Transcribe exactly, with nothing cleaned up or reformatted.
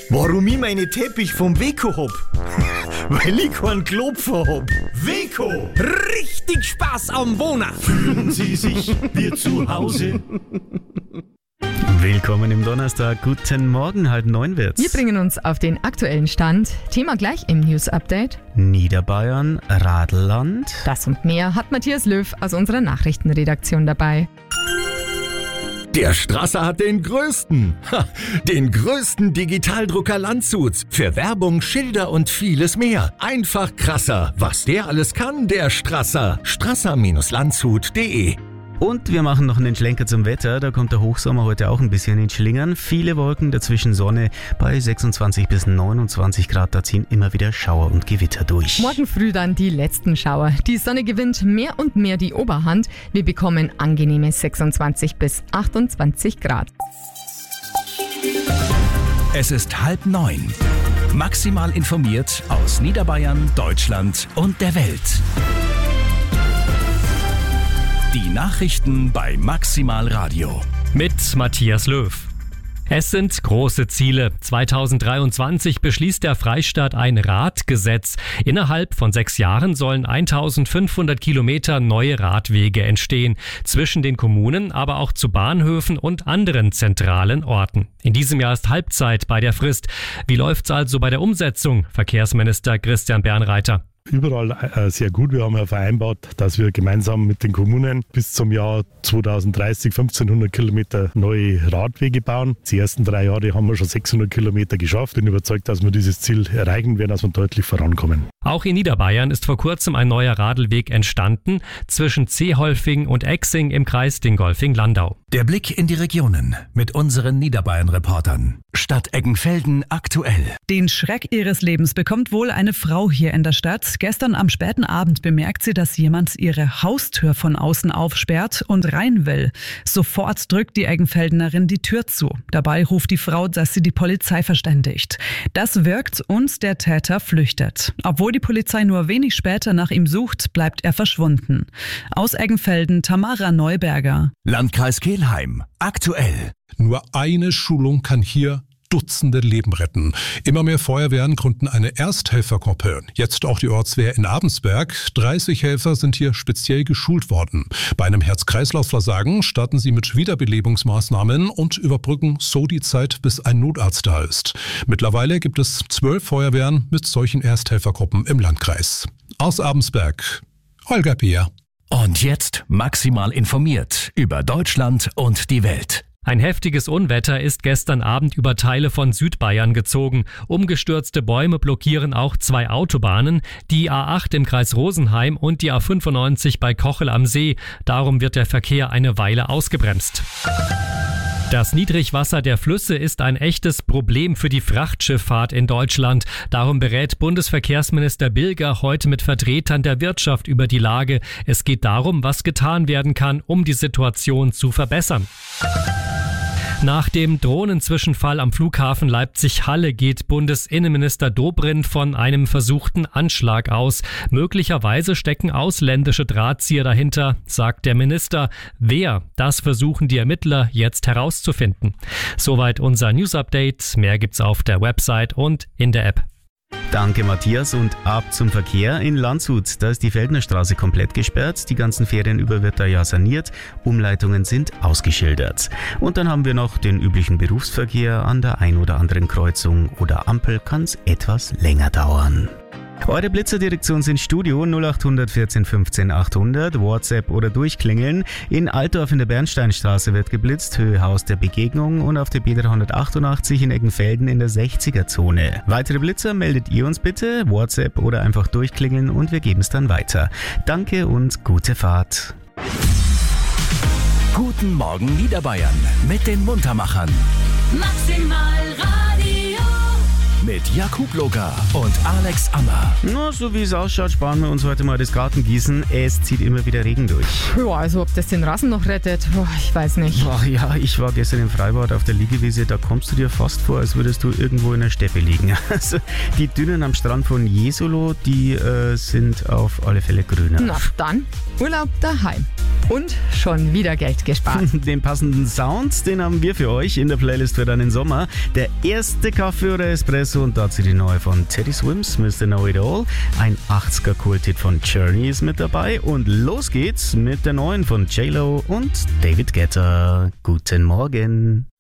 Warum ich meine Teppich vom Weco hab? Weil ich keinen Klopfer hab. Weco! Richtig Spaß am Wohnen! Fühlen Sie sich wie zu Hause? Willkommen im Donnerstag. Guten Morgen, halb neun wird's. Wir bringen uns auf den aktuellen Stand. Thema gleich im News-Update. Niederbayern, Radlland. Das und mehr hat Matthias Löw aus unserer Nachrichtenredaktion dabei. Der Strasser hat den größten, ha, den größten Digitaldrucker Landshuts. Für Werbung, Schilder und vieles mehr. Einfach krasser. Was der alles kann, der Strasser. strasser Landshut punkt de. Und wir machen noch einen Schlenker zum Wetter. Da kommt der Hochsommer heute auch ein bisschen ins Schlingern. Viele Wolken, dazwischen Sonne. Bei sechsundzwanzig bis neunundzwanzig Grad, da ziehen immer wieder Schauer und Gewitter durch. Morgen früh dann die letzten Schauer. Die Sonne gewinnt mehr und mehr die Oberhand. Wir bekommen angenehme sechsundzwanzig bis achtundzwanzig Grad. Es ist halb neun. Maximal informiert aus Niederbayern, Deutschland und der Welt. Die Nachrichten bei Maximal Radio. Mit Matthias Löw. Es sind große Ziele. zweitausenddreiundzwanzig beschließt der Freistaat ein Radgesetz. Innerhalb von sechs Jahren sollen eintausendfünfhundert Kilometer neue Radwege entstehen. Zwischen den Kommunen, aber auch zu Bahnhöfen und anderen zentralen Orten. In diesem Jahr ist Halbzeit bei der Frist. Wie läuft's also bei der Umsetzung? Verkehrsminister Christian Bernreiter. Überall äh, sehr gut. Wir haben ja vereinbart, dass wir gemeinsam mit den Kommunen bis zum Jahr zweitausenddreißig fünfzehnhundert Kilometer neue Radwege bauen. Die ersten drei Jahre haben wir schon sechshundert Kilometer geschafft. Bin überzeugt, dass wir dieses Ziel erreichen werden, dass wir deutlich vorankommen. Auch in Niederbayern ist vor kurzem ein neuer Radlweg entstanden zwischen Zeholfing und Exing im Kreis Dingolfing-Landau. Der Blick in die Regionen mit unseren Niederbayern-Reportern. Stadt Eggenfelden aktuell. Den Schreck ihres Lebens bekommt wohl eine Frau hier in der Stadt. Gestern am späten Abend bemerkt sie, dass jemand ihre Haustür von außen aufsperrt und rein will. Sofort drückt die Eggenfeldenerin die Tür zu. Dabei ruft die Frau, dass sie die Polizei verständigt. Das wirkt und der Täter flüchtet. Obwohl die Polizei nur wenig später nach ihm sucht, bleibt er verschwunden. Aus Eggenfelden Tamara Neuberger. Landkreis Kelheim aktuell. Nur eine Schulung kann hier Dutzende Leben retten. Immer mehr Feuerwehren gründen eine Ersthelfergruppe. Jetzt auch die Ortswehr in Abensberg. dreißig Helfer sind hier speziell geschult worden. Bei einem Herz-Kreislauf-Versagen starten sie mit Wiederbelebungsmaßnahmen und überbrücken so die Zeit, bis ein Notarzt da ist. Mittlerweile gibt es zwölf Feuerwehren mit solchen Ersthelfergruppen im Landkreis. Aus Abensberg, Holger Peer. Und jetzt maximal informiert über Deutschland und die Welt. Ein heftiges Unwetter ist gestern Abend über Teile von Südbayern gezogen. Umgestürzte Bäume blockieren auch zwei Autobahnen, die A acht im Kreis Rosenheim und die A fünfundneunzig bei Kochel am See. Darum wird der Verkehr eine Weile ausgebremst. Das Niedrigwasser der Flüsse ist ein echtes Problem für die Frachtschifffahrt in Deutschland. Darum berät Bundesverkehrsminister Bilger heute mit Vertretern der Wirtschaft über die Lage. Es geht darum, was getan werden kann, um die Situation zu verbessern. Nach dem Drohnenzwischenfall am Flughafen Leipzig-Halle geht Bundesinnenminister Dobrindt von einem versuchten Anschlag aus. Möglicherweise stecken ausländische Drahtzieher dahinter, sagt der Minister. Wer? Das versuchen die Ermittler jetzt herauszufinden. Soweit unser News-Update. Mehr gibt's auf der Website und in der App. Danke Matthias und ab zum Verkehr in Landshut. Da ist die Feldnerstraße komplett gesperrt. Die ganzen Ferien über wird da ja saniert. Umleitungen sind ausgeschildert. Und dann haben wir noch den üblichen Berufsverkehr. An der ein oder anderen Kreuzung oder Ampel kann es etwas länger dauern. Eure Blitzerdirektion sind Studio null acht vierzehn fünfzehn achthundert, WhatsApp oder durchklingeln. In Altdorf in der Bernsteinstraße wird geblitzt, Höhe Haus der Begegnung und auf der B dreihundertachtundachtzig in Eggenfelden in der sechziger-Zone. Weitere Blitzer meldet ihr uns bitte, WhatsApp oder einfach durchklingeln und wir geben es dann weiter. Danke und gute Fahrt. Guten Morgen Niederbayern mit den Muntermachern. Maximal Radio. Mit mit Jakub Loga und Alex Ammer. Na, so wie es ausschaut, sparen wir uns heute mal das Gartengießen. Es zieht immer wieder Regen durch. Ja, also ob das den Rasen noch rettet, boah, ich weiß nicht. Ach ja, ich war gestern im Freibad auf der Liegewiese, da kommst du dir fast vor, als würdest du irgendwo in der Steppe liegen. Also die Dünen am Strand von Jesolo, die äh, sind auf alle Fälle grüner. Na dann, Urlaub daheim. Und schon wieder Geld gespart. Den passenden Sound, den haben wir für euch in der Playlist für deinen Sommer. Der erste Kaffee oder Espresso und dazu die neue von Teddy Swims, Mister Know It All. Ein achtziger Kulthit von Journey ist mit dabei und los geht's mit der neuen von J Lo und David Guetta. Guten Morgen.